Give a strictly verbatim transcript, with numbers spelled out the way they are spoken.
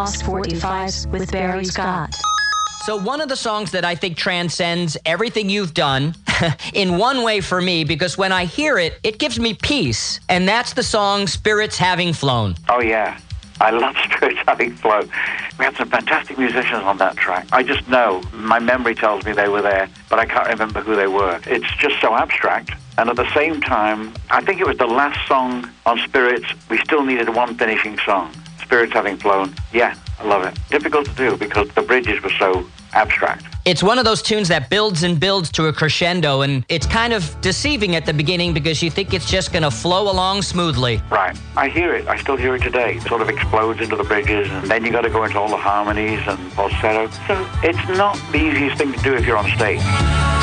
Lost forty-fives with Barry Scott. So one of the songs that I think transcends everything you've done in one way for me, because when I hear it, it gives me peace. And that's the song Spirits Having Flown. Oh, yeah. I love Spirits Having Flown. We had some fantastic musicians on that track. I just know, my memory tells me they were there, but I can't remember who they were. It's just so abstract. And at the same time, I think it was the last song on Spirits. We still needed one finishing song. Spirits Having Flown. Yeah, I love it. Difficult to do because the bridges were so abstract. It's one of those tunes that builds and builds to a crescendo, and it's kind of deceiving at the beginning because you think it's just going to flow along smoothly. Right. I hear it. I still hear it today. It sort of explodes into the bridges, and then you got to go into all the harmonies and falsetto. So it's not the easiest thing to do if you're on stage.